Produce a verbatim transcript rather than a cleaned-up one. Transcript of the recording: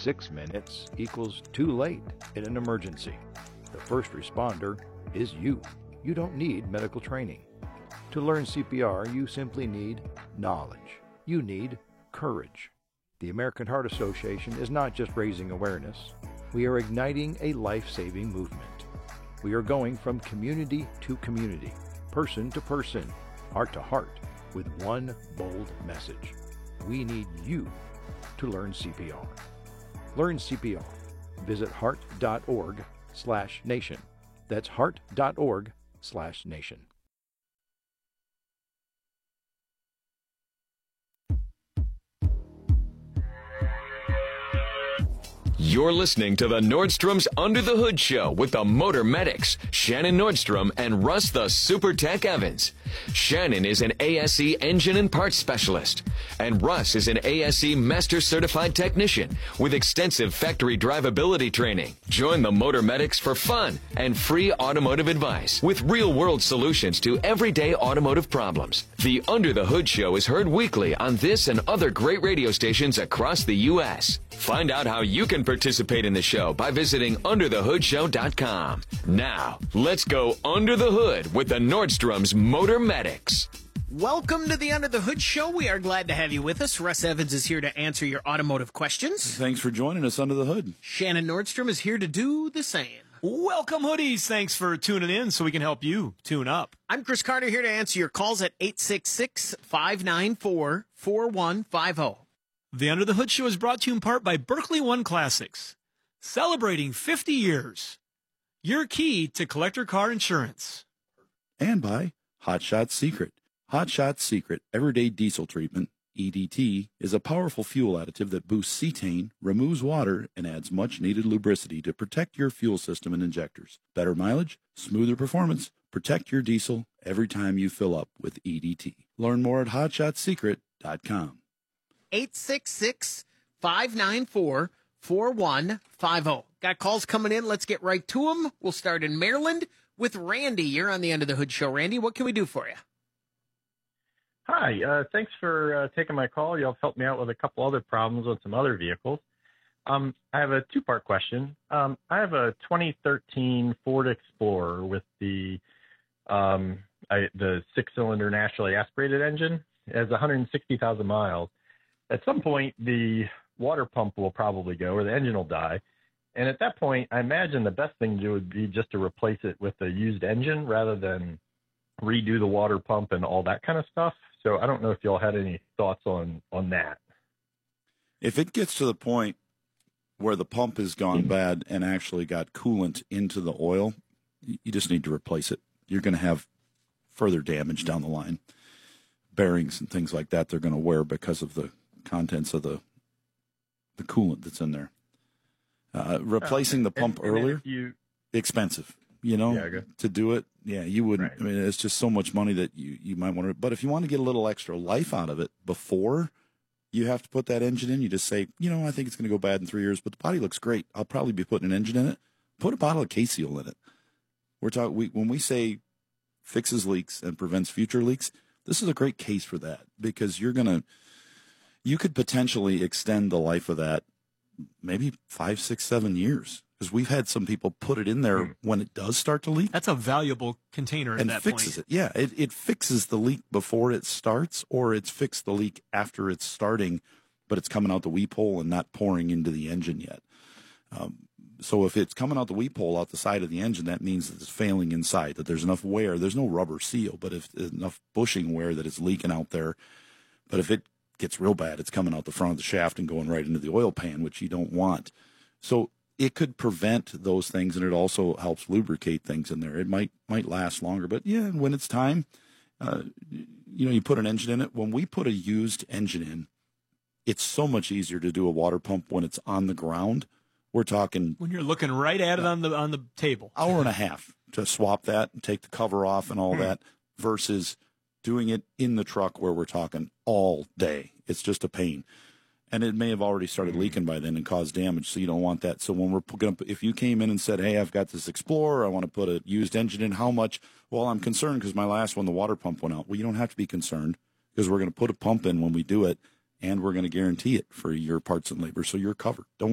six minutes equals too late in an emergency. The first responder is you. You don't need medical training. To learn C P R, you simply need knowledge. You need courage. The American Heart Association is not just raising awareness. We are igniting a life-saving movement. We are going from community to community, person to person, heart to heart, with one bold message. We need you to learn C P R. Learn C P R. Visit heart.org slash nation. That's heart.org slash nation. You're listening to the Nordstrom's Under the Hood Show with the Motor Medics, Shannon Nordstrom and Russ the Super Tech Evans. Shannon is an A S E engine and parts specialist, and Russ is an A S E Master Certified Technician with extensive factory drivability training. Join the Motor Medics for fun and free automotive advice with real-world solutions to everyday automotive problems. The Under the Hood Show is heard weekly on this and other great radio stations across the U S Find out how you can participate in the show by visiting under the hood show dot com. Now, let's go under the hood with the Nordstrom's Motor Medics. Welcome to the Under the Hood Show. We are glad to have you with us. Russ Evans is here to answer your automotive questions. Thanks for joining us under the hood. Shannon Nordstrom is here to do the same. Welcome, hoodies. Thanks for tuning in so we can help you tune up. I'm Chris Carter here to answer your calls at eight six six, five nine four, four one five zero. The Under the Hood Show is brought to you in part by Berkeley One Classics, celebrating fifty years. Your key to collector car insurance. And by Hot Shots Secret. Hot Shots Secret Everyday Diesel Treatment, E D T, is a powerful fuel additive that boosts cetane, removes water, and adds much-needed lubricity to protect your fuel system and injectors. Better mileage, smoother performance, protect your diesel every time you fill up with E D T. Learn more at hot shots secret dot com. eight six six, five nine four, four one five zero. Got calls coming in. Let's get right to them. We'll start in Maryland with Randy. You're on the Under the Hood Show. Randy, what can we do for you? Hi. Uh, thanks for uh, taking my call. Y'all have helped me out with a couple other problems with some other vehicles. Um, I have a two-part question. Um, I have a twenty thirteen Ford Explorer with the um, I, the six-cylinder naturally aspirated engine. It has one hundred sixty thousand miles. At some point, the water pump will probably go or the engine will die. And at that point, I imagine the best thing to do would be just to replace it with a used engine rather than redo the water pump and all that kind of stuff. So I don't know if y'all had any thoughts on, on that. If it gets to the point where the pump has gone bad and actually got coolant into the oil, you just need to replace it. You're going to have further damage down the line. Bearings and things like that they're going to wear because of the contents of the the coolant that's in there. Uh, replacing the pump and, and earlier, you, expensive, you know, yeah, to do it. Yeah, you wouldn't. Right. I mean, it's just so much money that you, you might want to. But if you want to get a little extra life out of it before you have to put that engine in, you just say, you know, I think it's going to go bad in three years, but the body looks great. I'll probably be putting an engine in it. Put a bottle of K-Seal in it. We're talking we, when we say fixes leaks and prevents future leaks. This is a great case for that because you're going to, you could potentially extend the life of that maybe five, six, seven years because we've had some people put it in there mm. when it does start to leak. That's a valuable container at and that fixes point. it. Yeah, it, it fixes the leak before it starts or it's fixed the leak after it's starting, but it's coming out the weep hole and not pouring into the engine yet. Um, So if it's coming out the weep hole out the side of the engine, that means that it's failing inside, that there's enough wear. There's no rubber seal, but if there's enough bushing wear that it's leaking out there. But if it gets real bad, it's coming out the front of the shaft and going right into the oil pan, which you don't want. So it could prevent those things, and it also helps lubricate things in there. It might might last longer, but yeah, when it's time, uh, you know, you put an engine in it. When we put a used engine in, it's so much easier to do a water pump when it's on the ground. We're talking when you're looking right at it on the on the table. Hour and a half to swap that and take the cover off and all that versus doing it in the truck where we're talking all day. It's just a pain. And it may have already started leaking by then and caused damage, so you don't want that. So when we're going to, if you came in and said, hey, I've got this Explorer, I want to put a used engine in, how much? Well, I'm concerned because my last one, the water pump went out. Well, you don't have to be concerned because we're going to put a pump in when we do it, and we're going to guarantee it for your parts and labor, so you're covered. Don't